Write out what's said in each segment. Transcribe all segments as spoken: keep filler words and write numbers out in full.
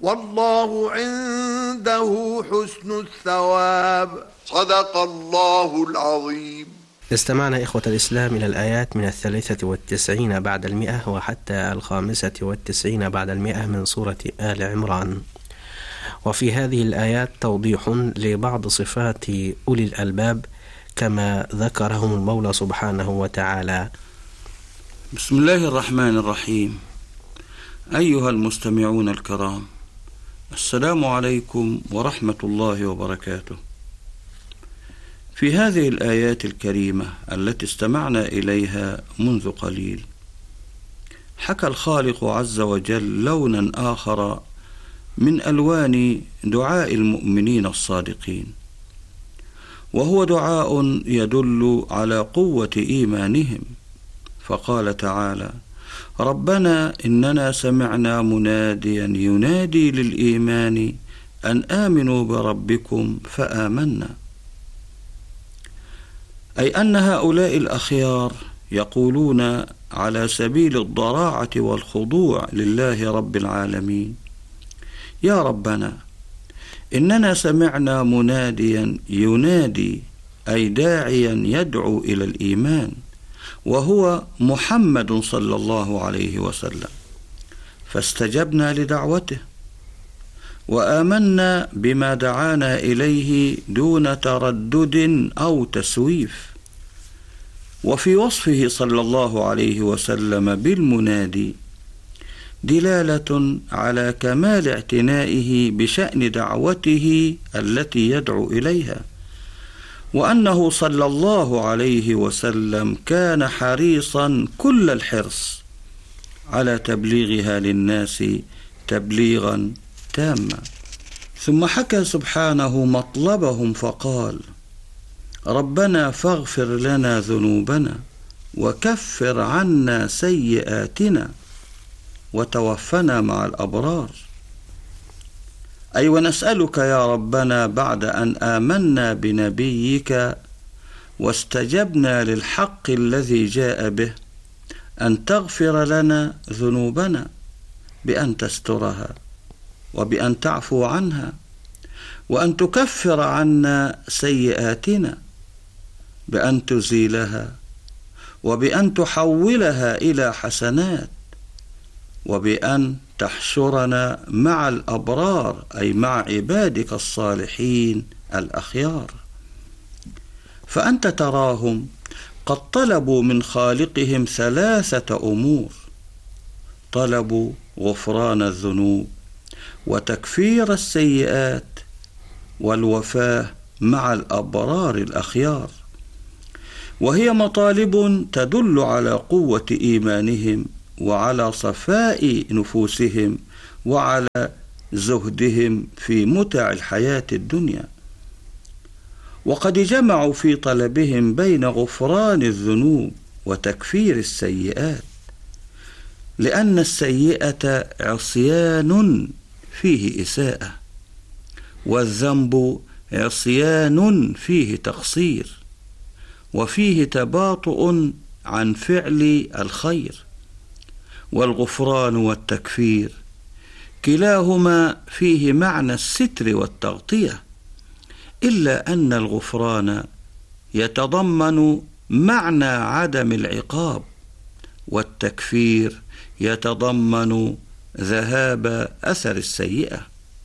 والله عنده حسن الثواب. صدق الله العظيم. استمعنا إخوة الإسلام إلى الآيات من الثالثة والتسعين بعد المئة وحتى الخامسة والتسعين بعد المئة من سورة آل عمران. وفي هذه الآيات توضيح لبعض صفات أولي الألباب كما ذكرهم المولى سبحانه وتعالى. بسم الله الرحمن الرحيم. أيها المستمعون الكرام، السلام عليكم ورحمة الله وبركاته. في هذه الآيات الكريمة التي استمعنا إليها منذ قليل، حكى الخالق عز وجل لونا آخر من ألوان دعاء المؤمنين الصادقين، وهو دعاء يدل على قوة إيمانهم، فقال تعالى: ربنا إننا سمعنا مناديا ينادي للإيمان أن آمنوا بربكم فآمنا، أي أن هؤلاء الأخيار يقولون على سبيل الضراعة والخضوع لله رب العالمين: يا ربنا إننا سمعنا مناديا ينادي، أي داعيا يدعو إلى الإيمان، وهو محمد صلى الله عليه وسلم، فاستجبنا لدعوته وآمنا بما دعانا إليه دون تردد أو تسويف. وفي وصفه صلى الله عليه وسلم بالمنادي دلالة على كمال اعتنائه بشأن دعوته التي يدعو إليها، وأنه صلى الله عليه وسلم كان حريصا كل الحرص على تبليغها للناس تبليغا تاما. ثم حكى سبحانه مطلبهم فقال: ربنا فاغفر لنا ذنوبنا وكفر عنا سيئاتنا وتوفنا مع الأبرار، أي ونسألك يا ربنا بعد أن آمنا بنبيك واستجبنا للحق الذي جاء به أن تغفر لنا ذنوبنا بأن تسترها وبأن تعفو عنها، وأن تكفر عنا سيئاتنا بأن تزيلها وبأن تحولها إلى حسنات، وبأن تحشرنا مع الأبرار، أي مع عبادك الصالحين الأخيار. فأنت تراهم قد طلبوا من خالقهم ثلاثة أمور: طلبوا غفران الذنوب وتكفير السيئات والوفاة مع الأبرار الأخيار، وهي مطالب تدل على قوة إيمانهم وعلى صفاء نفوسهم وعلى زهدهم في متع الحياة الدنيا. وقد جمعوا في طلبهم بين غفران الذنوب وتكفير السيئات، لأن السيئة عصيان فيه إساءة، والذنب عصيان فيه تقصير، وفيه تباطؤ عن فعل الخير. والغفران والتكفير كلاهما فيه معنى الستر والتغطية، إلا أن الغفران يتضمن معنى عدم العقاب، والتكفير يتضمن ذهاب أثر السيئة.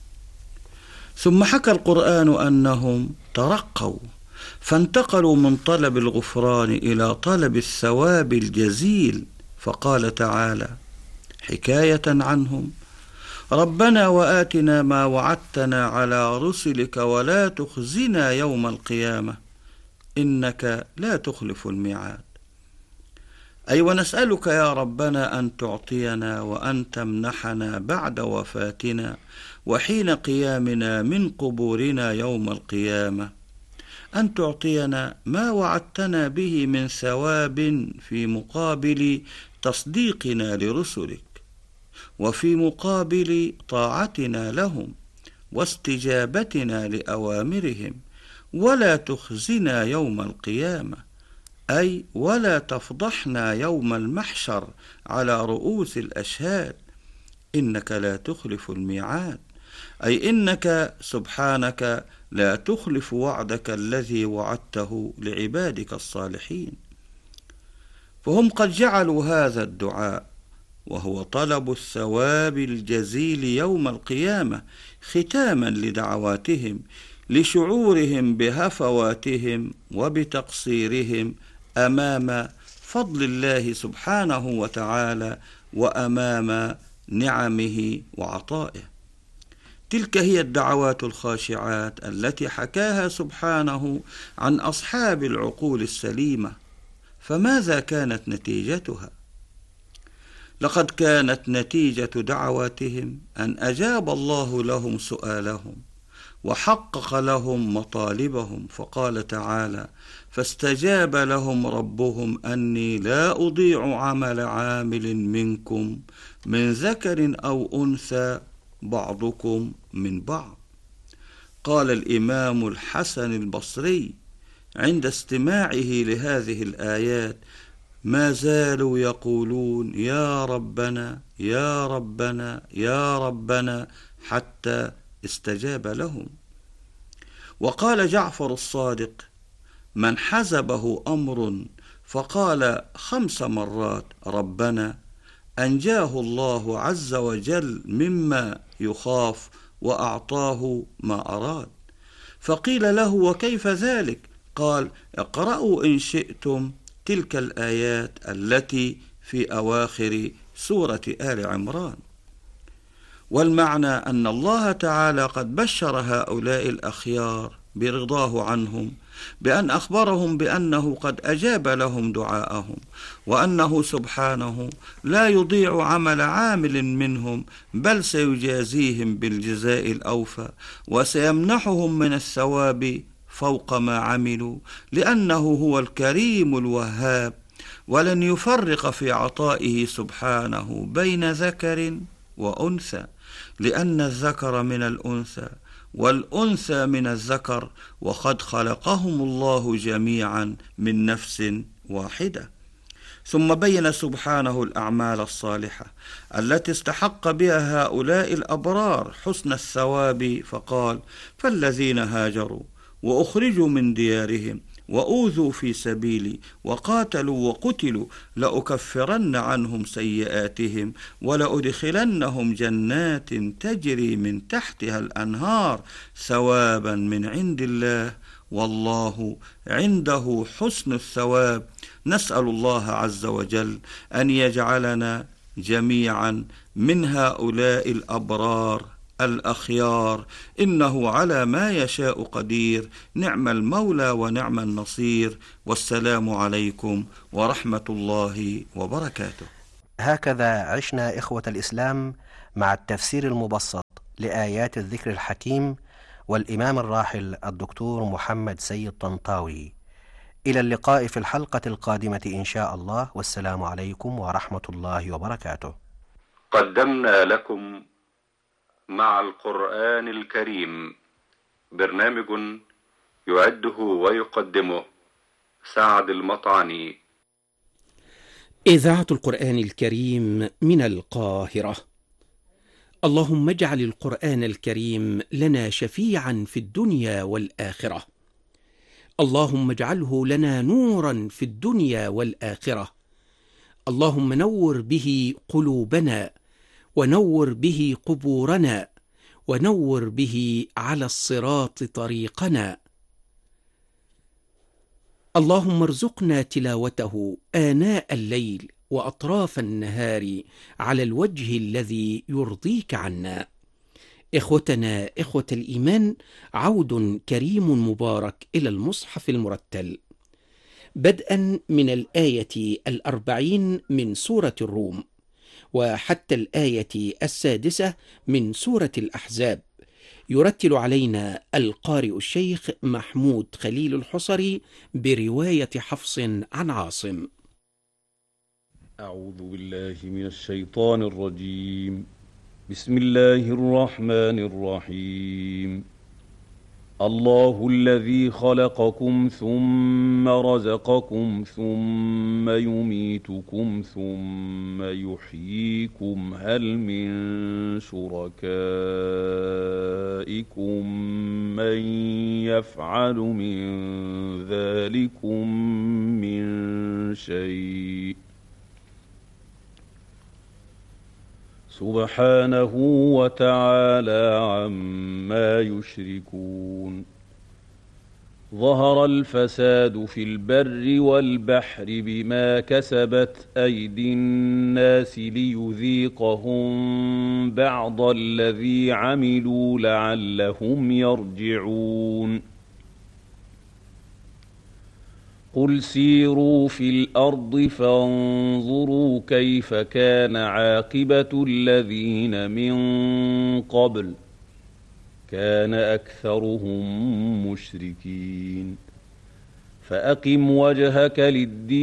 ثم حكى القرآن أنهم ترقوا فانتقلوا من طلب الغفران إلى طلب الثواب الجزيل، فقال تعالى حكاية عنهم: ربنا وآتنا ما وعدتنا على رسلك ولا تخزنا يوم القيامة إنك لا تخلف الميعاد، أي ونسألك يا ربنا أن تعطينا وأن تمنحنا بعد وفاتنا وحين قيامنا من قبورنا يوم القيامة، أن تعطينا ما وعدتنا به من ثواب في مقابل تصديقنا لرسلك، وفي مقابل طاعتنا لهم واستجابتنا لأوامرهم، ولا تخزنا يوم القيامة، أي ولا تفضحنا يوم المحشر على رؤوس الأشهاد إنك لا تخلف الميعاد. أي إنك سبحانك لا تخلف وعدك الذي وعدته لعبادك الصالحين. فهم قد جعلوا هذا الدعاء وهو طلب الثواب الجزيل يوم القيامة ختاما لدعواتهم، لشعورهم بهفواتهم وبتقصيرهم أمام فضل الله سبحانه وتعالى وأمام نعمه وعطائه. تلك هي الدعوات الخاشعات التي حكاها سبحانه عن أصحاب العقول السليمة. فماذا كانت نتيجتها؟ لقد كانت نتيجة دعواتهم أن أجاب الله لهم سؤالهم وحقق لهم مطالبهم، فقال تعالى: فاستجاب لهم ربهم أني لا أضيع عمل عامل منكم من ذكر أو أنثى بعضكم من بعض. قال الإمام الحسن البصري عند استماعه لهذه الآيات: ما زالوا يقولون يا ربنا يا ربنا يا ربنا حتى استجاب لهم. وقال جعفر الصادق: من حزبه أمر فقال خمس مرات ربنا أنجاه الله عز وجل مما يخاف وأعطاه ما أراد. فقيل له: وكيف ذلك؟ قال: اقرأوا إن شئتم تلك الآيات التي في أواخر سورة آل عمران. والمعنى أن الله تعالى قد بشر هؤلاء الأخيار برضاه عنهم بأن أخبرهم بأنه قد أجاب لهم دعاءهم، وأنه سبحانه لا يضيع عمل عامل منهم، بل سيجازيهم بالجزاء الأوفى وسيمنحهم من الثواب فوق ما عملوا، لأنه هو الكريم الوهاب، ولن يفرق في عطائه سبحانه بين ذكر وأنثى، لأن الذكر من الأنثى والأنثى من الذكر، وقد خلقهم الله جميعا من نفس واحدة. ثم بين سبحانه الأعمال الصالحة التي استحق بها هؤلاء الأبرار حسن الثواب، فقال: فالذين هاجروا وأخرجوا من ديارهم وأوذوا في سبيلي وقاتلوا وقتلوا لأكفرن عنهم سيئاتهم ولأدخلنهم جنات تجري من تحتها الأنهار ثوابا من عند الله والله عنده حسن الثواب. نسأل الله عز وجل أن يجعلنا جميعا من هؤلاء الأبرار الأخيار، إنه على ما يشاء قدير. نعم المولى ونعم النصير، والسلام عليكم ورحمة الله وبركاته. هكذا عشنا إخوة الإسلام مع التفسير المبسط لآيات الذكر الحكيم والإمام الراحل الدكتور محمد سيد طنطاوي. إلى اللقاء في الحلقة القادمة إن شاء الله، والسلام عليكم ورحمة الله وبركاته. قدمنا لكم مع القرآن الكريم برنامج يعده ويقدمه سعد المطعني. إذاعة القرآن الكريم من القاهرة. اللهم اجعل القرآن الكريم لنا شفيعا في الدنيا والآخرة. اللهم اجعله لنا نورا في الدنيا والآخرة. اللهم نور به قلوبنا، ونور به قبورنا، ونور به على الصراط طريقنا. اللهم ارزقنا تلاوته آناء الليل وأطراف النهار على الوجه الذي يرضيك عنا. إخوتنا إخوة الإيمان، عود كريم مبارك إلى المصحف المرتل، بدءا من الآية الأربعين من سورة الروم وحتى الآية السادسة من سورة الأحزاب. يرتل علينا القارئ الشيخ محمود خليل الحصري برواية حفص عن عاصم. أعوذ بالله من الشيطان الرجيم. بسم الله الرحمن الرحيم. الله الذي خلقكم ثم رزقكم ثم يميتكم ثم يحييكم هل من شركائكم من يفعل من ذلكم من شيء سبحانه وتعالى عما يشركون ظهر الفساد في البر والبحر بما كسبت أيدي الناس ليذيقهم بعض الذي عملوا لعلهم يرجعون قل سيروا في الأرض فانظروا كيف كان عاقبة الذين من قبل كان أكثرهم مشركين فأقم وجهك للدين